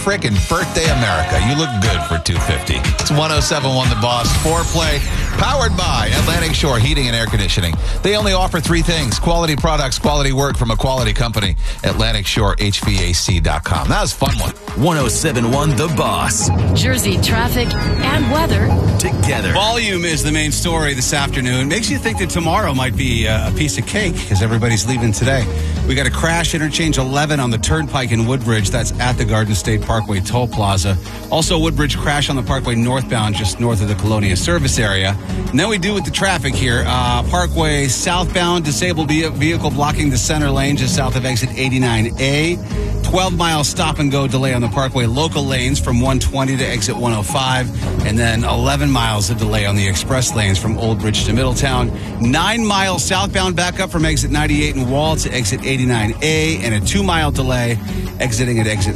frickin' birthday, America. You look good for 250. It's 107.1 The Boss. Foreplay, powered by Atlantic Shore Heating and Air Conditioning. They only offer three things: quality products, quality work from a quality company. AtlanticShoreHVAC.com. That was a fun one. 107.1 The Boss. Jersey traffic and weather together. Volume is the main story this afternoon. Makes you think that tomorrow might be a piece of cake because everybody's leaving today. We got a crash, interchange 11 on the Turnpike in Woodbridge. That's at the Garden State Parkway Toll Plaza. Also, Woodbridge crash on the Parkway northbound, just north of the Colonia service area. And then we do with the traffic here. Parkway southbound, disabled vehicle blocking the center lane just south of exit 89A. 12-mile stop-and-go delay on the Parkway local lanes from 120 to exit 105. And then 11 miles of delay on the express lanes from Old Bridge to Middletown. 9-mile southbound backup from exit 98 in Wall to exit 89A. And a 2-mile delay exiting at exit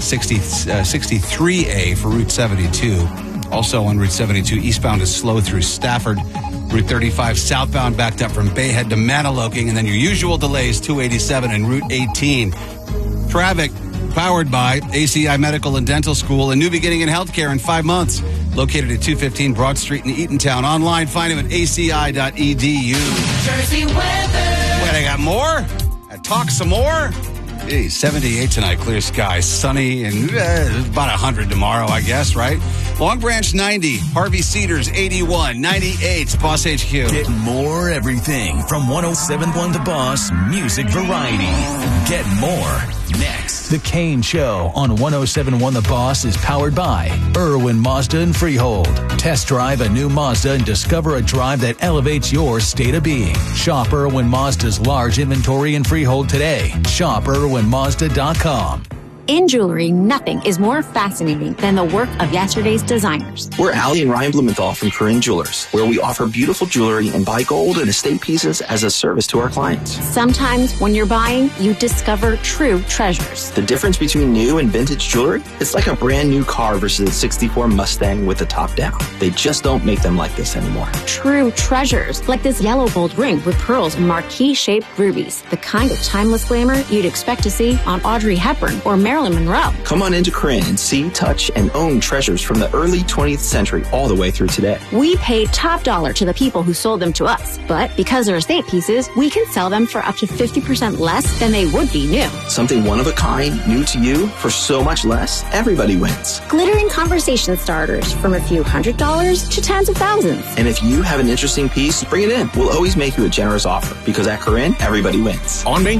63A for Route 72. Also on Route 72, eastbound is slow through Stafford. Route 35 southbound backed up from Bayhead to Maniloking. And then your usual delays, 287 and Route 18. Traffic powered by ACI Medical and Dental School, a new beginning in healthcare in 5 months. Located at 215 Broad Street in Eatontown. Online, find him at aci.edu. Jersey weather. Wait, I got more? Talk some more? Hey, 78 tonight, clear skies, sunny, and about 100 tomorrow, I guess, right? Long Branch 90, Harvey Cedars 81, 98, Boss HQ. Get more everything from 107.1 The Boss Music Variety. Get more next. The Kane Show on 107.1 The Boss is powered by Irwin Mazda and Freehold. Test drive a new Mazda and discover a drive that elevates your state of being. Shop Irwin Mazda's large inventory in Freehold today. Shop IrwinMazda.com. In jewelry, nothing is more fascinating than the work of yesterday's designers. We're Allie and Ryan Blumenthal from Corinne Jewelers, where we offer beautiful jewelry and buy gold and estate pieces as a service to our clients. Sometimes when you're buying, you discover true treasures. The difference between new and vintage jewelry? It's like a brand new car versus a 64 Mustang with the top down. They just don't make them like this anymore. True treasures, like this yellow gold ring with pearls and marquise-shaped rubies. The kind of timeless glamour you'd expect to see on Audrey Hepburn or Marilyn Monroe. Come on into Corinne and see, touch, and own treasures from the early 20th century all the way through today. We paid top dollar to the people who sold them to us, but because they're estate pieces, we can sell them for up to 50% less than they would be new. Something one of a kind, new to you, for so much less, everybody wins. Glittering conversation starters from a few $100s to tens of thousands. And if you have an interesting piece, bring it in. We'll always make you a generous offer because at Corinne, everybody wins. On Main